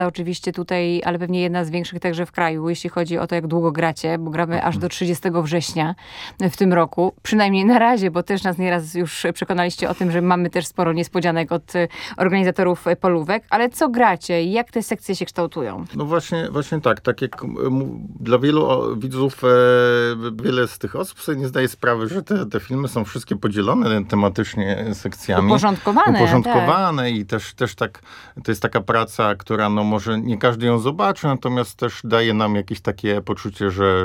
Oczywiście tutaj, ale pewnie jedna z większych także w kraju, jeśli chodzi o to, jak długo gracie, bo gramy aż do 30 września w tym roku. Przynajmniej na razie, bo też nas nieraz już przekonaliście o tym, że mamy też sporo niespodzianek od organizatorów polówek. Ale co gracie? Jak te sekcje się kształtują? No właśnie tak. Tak jak dla wielu widzów, wiele z tych osób sobie nie zdaje sprawy, że te filmy są wszystkie podzielone tematycznie sekcjami. Uporządkowane. Tak. I też tak, to jest taka praca, która może nie każdy ją zobaczy, natomiast też daje nam jakieś takie poczucie, że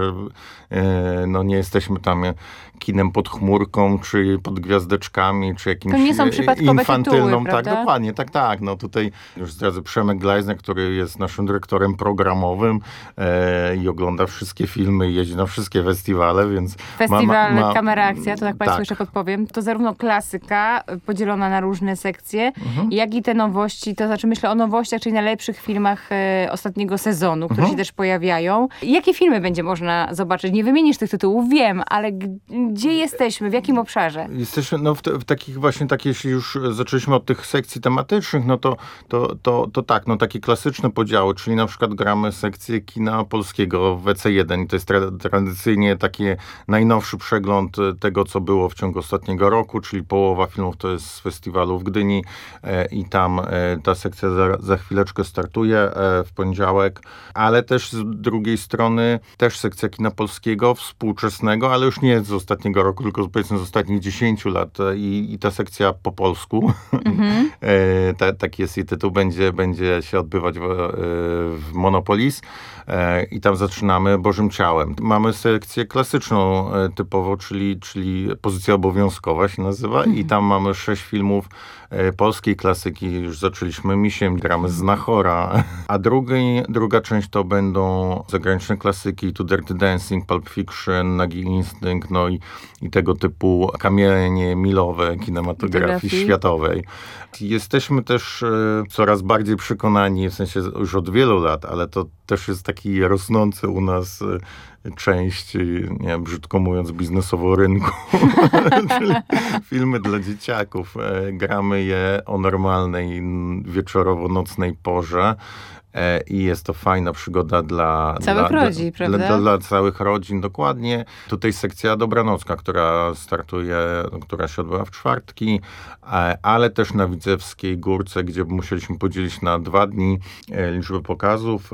nie jesteśmy tam kinem pod chmurką, czy pod gwiazdeczkami, czy jakimś to nie są przypadkowe infantylną. tytuły, tak, prawda? Dokładnie, tak. No tutaj już zdradzę, Przemek Glajzner, który jest naszym dyrektorem programowym i ogląda wszystkie filmy, jeździ na wszystkie festiwale, więc Festiwal Kamera Akcja, to tak Państwu tak. jeszcze podpowiem. To zarówno klasyka podzielona na różne sekcje, jak i te nowości, to znaczy myślę o nowościach, czyli najlepszych filmach ostatniego sezonu, które się też pojawiają. Jakie filmy będzie można zobaczyć? Nie wymienisz tych tytułów, wiem, ale gdzie jesteśmy? W jakim obszarze? Jesteśmy w takich właśnie, jeśli już zaczęliśmy od tych sekcji tematycznych, to tak, takie klasyczne podziały, czyli na przykład gramy sekcję kina polskiego w WC1 i to jest tradycyjnie taki najnowszy przegląd tego, co było w ciągu ostatniego roku, czyli połowa filmów to jest z festiwalu w Gdyni i tam ta sekcja za chwileczkę startuje w poniedziałek, ale też z drugiej strony też sekcja kina polskiego, współczesnego, ale już nie z ostatniego roku, tylko powiedzmy z ostatnich 10 lat i ta sekcja po polsku, taki jest jej tytuł, będzie się odbywać w Monopolis i tam zaczynamy Bożym Ciałem. Mamy sekcję klasyczną typowo, czyli pozycja obowiązkowa się nazywa i tam mamy 6 filmów polskiej klasyki. Już zaczęliśmy Misiem, gramy Znachora, a druga część to będą zagraniczne klasyki, tu Dirty Dancing, Pulp Fiction, Nagi Instynkt, i tego typu kamienie milowe kinematografii światowej. Jesteśmy też coraz bardziej przekonani, w sensie już od wielu lat, ale to też jest taki rosnący u nas część, nie wiem, brzydko mówiąc, biznesowo rynku. Czyli filmy dla dzieciaków. Gramy je o normalnej wieczorowo-nocnej porze. I jest to fajna przygoda dla całych rodzin, prawda? Dla całych rodzin, dokładnie. Tutaj sekcja Dobranocka, która startuje, która się odbywa w czwartki, ale też na Widzewskiej Górce, gdzie musieliśmy podzielić na 2 dni liczbę pokazów.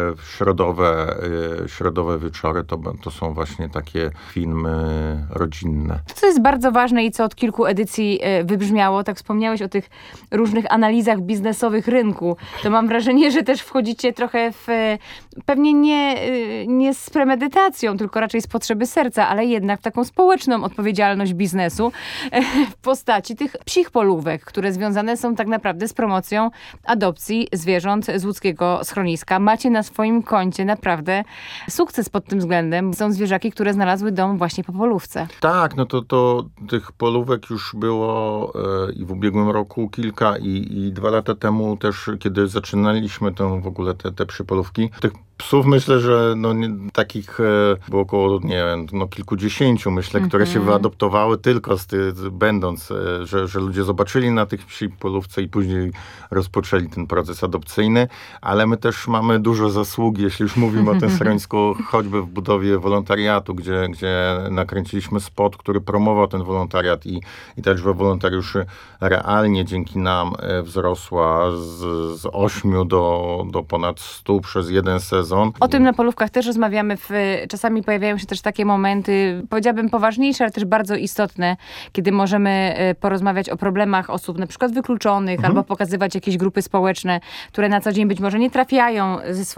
Środowe wieczory to są właśnie takie filmy rodzinne. To, co jest bardzo ważne i co od kilku edycji wybrzmiało, tak wspomniałeś o tych różnych analizach biznesowych rynku, to mam wrażenie, że też wchodzicie trochę w, pewnie nie z premedytacją, tylko raczej z potrzeby serca, ale jednak w taką społeczną odpowiedzialność biznesu w postaci tych psich polówek, które związane są tak naprawdę z promocją adopcji zwierząt z łódzkiego schroniska. Macie na swoim koncie naprawdę sukces pod tym względem. Są zwierzaki, które znalazły dom właśnie po polówce. Tak, to tych polówek już było i w ubiegłym roku kilka i 2 lata temu też, kiedy zaczynaliśmy w ogóle te przypolówki. Tych psów myślę, że takich było około, nie wiem, kilkudziesięciu, myślę, które się wyadoptowały tylko będąc, że ludzie zobaczyli na tych psi polówce i później rozpoczęli ten proces adopcyjny, ale my też mamy dużo zasługi, jeśli już mówimy o tym schronisku, choćby w budowie wolontariatu, gdzie nakręciliśmy spot, który promował ten wolontariat i ta liczba wolontariuszy realnie dzięki nam wzrosła z 8 do ponad 100 przez jeden sezon. O tym na polówkach też rozmawiamy. Czasami pojawiają się też takie momenty, powiedziałabym poważniejsze, ale też bardzo istotne, kiedy możemy porozmawiać o problemach osób na przykład wykluczonych, albo pokazywać jakieś grupy społeczne, które na co dzień być może nie trafiają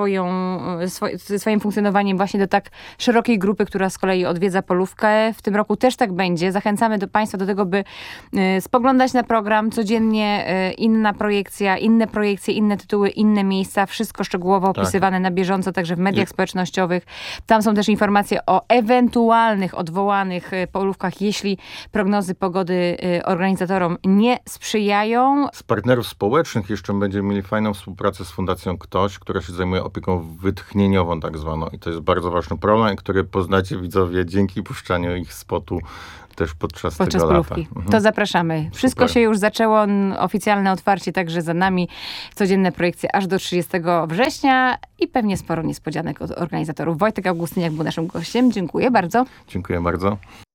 ze swoim funkcjonowaniem właśnie do tak szerokiej grupy, która z kolei odwiedza polówkę. W tym roku też tak będzie. Zachęcamy Państwa do tego, by spoglądać na program. Codziennie inna projekcja, inne projekcje, inne tytuły, inne miejsca. Wszystko szczegółowo opisywane na bieżąco, także w mediach społecznościowych. Tam są też informacje o ewentualnych odwołanych polówkach, jeśli prognozy pogody organizatorom nie sprzyjają. Z partnerów społecznych jeszcze będziemy mieli fajną współpracę z Fundacją Ktoś, która się zajmuje opieką wytchnieniową tak zwaną. I to jest bardzo ważny problem, który poznacie widzowie dzięki puszczaniu ich spotu też podczas tego polówki. lata. Mhm. To zapraszamy. Wszystko Super. się już zaczęło, oficjalne otwarcie także za nami. Codzienne projekcje aż do 30 września i pewnie sporo niespodzianek od organizatorów. Wojtek Augustyniak był naszym gościem. Dziękuję bardzo. Dziękuję bardzo.